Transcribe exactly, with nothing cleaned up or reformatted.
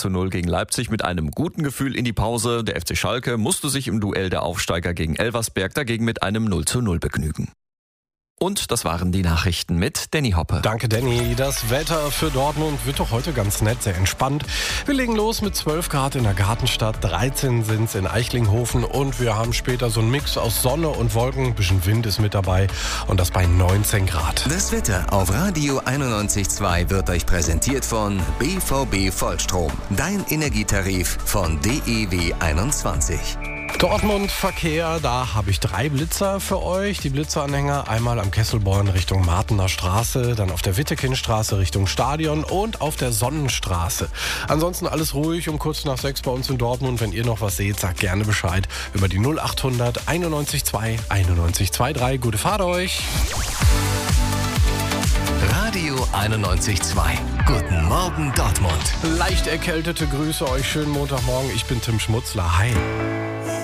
zu null gegen Leipzig mit einem guten Gefühl in die Pause. Der F C Schalke musste sich im Duell der Aufsteiger gegen Elversberg dagegen mit einem null zu null begnügen. Und das waren die Nachrichten mit Danny Hoppe. Danke, Danny. Das Wetter für Dortmund wird doch heute ganz nett, sehr entspannt. Wir legen los mit zwölf Grad in der Gartenstadt, dreizehn sind es in Eichlinghofen und wir haben später so einen Mix aus Sonne und Wolken. Ein bisschen Wind ist mit dabei und das bei neunzehn Grad. Das Wetter auf Radio einundneunzig Komma zwei wird euch präsentiert von B V B Vollstrom. Dein Energietarif von D E W einundzwanzig. Dortmund Verkehr, da habe ich drei Blitzer für euch. Die Blitzeranhänger einmal am Kesselborn Richtung Martener Straße, dann auf der Wittekindstraße Richtung Stadion und auf der Sonnenstraße. Ansonsten alles ruhig um kurz nach sechs bei uns in Dortmund. Wenn ihr noch was seht, sagt gerne Bescheid über die null achthundert einundneunzig Komma zwei einundneunzig Komma zweiundzwanzig. Gute Fahrt euch! Radio einundneunzig Komma zwei. Guten Morgen Dortmund. Leicht erkältete Grüße euch, schönen Montagmorgen. Ich bin Tim Schmutzler. Hi.